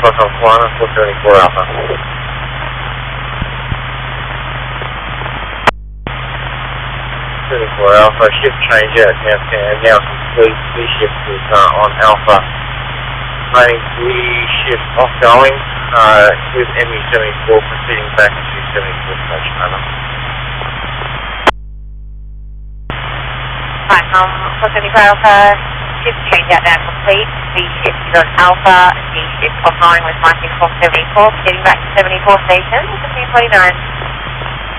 Foxtrot 1, 474 Alpha. 74 Alpha, shift change out, now complete, three shift is on Alpha. Planning three shift offgoing, with ME74 proceeding back to 74 station, over. Right, 474 Alpha, shift change out now complete, the shift is on Alpha, the shift offgoing with Mike 474, proceeding back to 74 station, 1549.